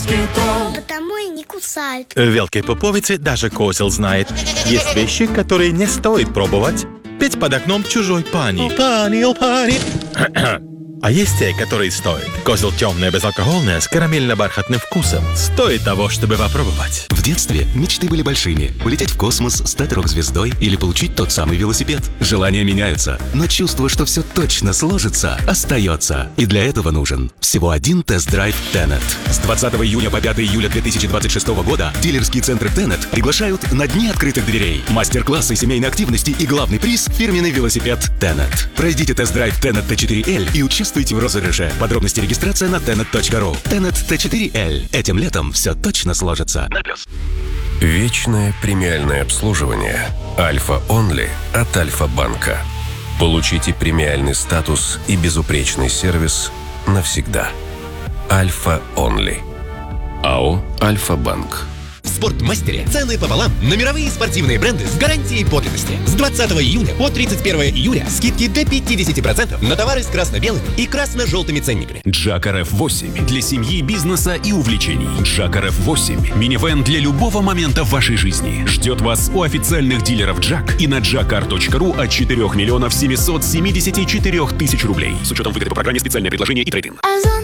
москито. Потому и не кусают. В Велкой Пуповице даже козел знает. Есть вещи, которые не стоит пробовать. Петь под окном чужой пани. А есть те, которые стоят. Козел темное, безалкогольное, с карамельно-бархатным вкусом. Стоит того, чтобы попробовать. В детстве мечты были большими. Улететь в космос, стать рок-звездой или получить тот самый велосипед. Желания меняются, но чувство, что все точно сложится, остается. И для этого нужен всего один тест-драйв Tenet. С 20 июня по 5 июля 2026 года дилерские центры Tenet приглашают на дни открытых дверей. Мастер-классы семейной активности и главный приз – фирменный велосипед Tenet. Пройдите тест-драйв Tenet T4L и участвуйте в розыгрыше. Подробности регистрация на tenet.ru. Tenet T4L. Этим летом все точно сложится. Вечное премиальное обслуживание Альфа Онли от Альфа-банка. Получите премиальный статус и безупречный сервис навсегда. Альфа Онли. АО Альфа-банк. В Спортмастере цены пополам на мировые спортивные бренды с гарантией подлинности. С 20 июня по 31 июля скидки до 50% на товары с красно-белыми и красно-желтыми ценниками. Джак RF8 для семьи, бизнеса и увлечений. Джак RF8 – минивэн для любого момента в вашей жизни. Ждет вас у официальных дилеров Джак и на jackar.ru от 4 774 000 рублей. С учетом выгоды по программе «Специальное предложение» и трейд-ин.